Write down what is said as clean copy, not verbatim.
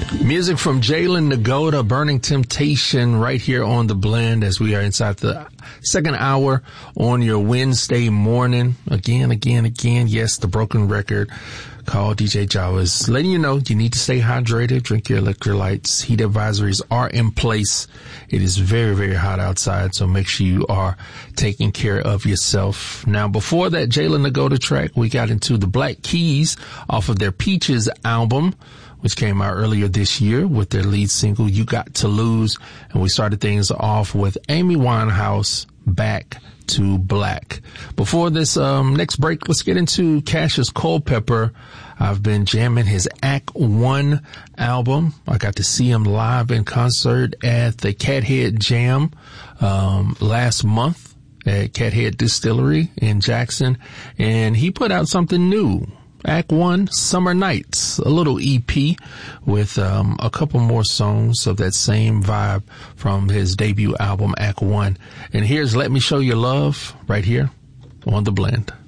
Music from Jalen Nagoda, Burning Temptation, right here on The Blend as we are inside the second hour on your Wednesday morning. Again. Yes, the broken record called DJ Jawas. Letting you know you need to stay hydrated, drink your electrolytes. Heat advisories are in place. It is very, very hot outside, so make sure you are taking care of yourself. Now, before that Jalen Nagoda track, we got into the Black Keys off of their Peaches album, which came out earlier this year with their lead single, You Got to Lose. And we started things off with Amy Winehouse, Back to Black. Before this next break, let's get into Cassius Culpepper. I've been jamming his Act 1 album. I got to see him live in concert at the Cathead Jam last month at Cathead Distillery in Jackson. And he put out something new. Act 1, Summer Nights, a little EP with a couple more songs of that same vibe from his debut album, Act 1. And here's Let Me Show You Love right here on The Blend.